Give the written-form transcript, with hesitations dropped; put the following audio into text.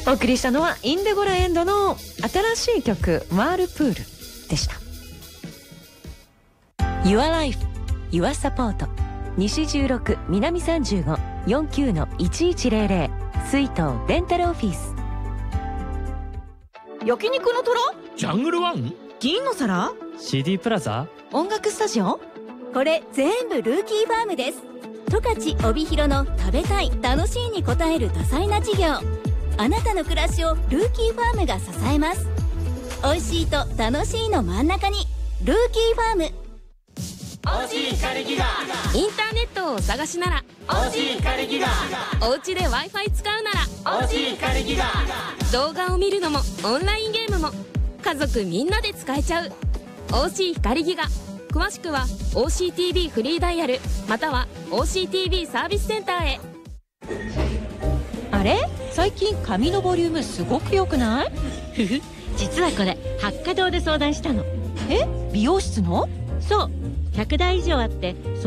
お送りしたのはインデゴラエンドの新しい曲ワールプールでした。 Your Life Your Support 西16南35 49-1100 水東デンタルオフィス。焼肉の虎、 ジャングルワン、 銀の皿、 CD プラザ、 音楽スタジオ。 これ全部ルーキーファームです。十勝帯広の食べたい楽しいに応える多彩な事業。あなたの暮らしをルーキーファームが支えます。美味しいと楽しいの真ん中にルーキーファーム。 OC 光ギガ。 インターネットをお探しなら OC 光ギガ。 お家で Wi-Fi 使うなら OC 光ギガ。 動画を見るのもオンラインゲームも家族みんなで使えちゃう OC 光ギガ。詳しくは OCTV フリーダイヤルまたは OCTV サービスセンターへ。 あれ、最近髪のボリュームすごく良くない？ 実はこれ八花堂で相談したの。 美容室の？ そう、100台以上あって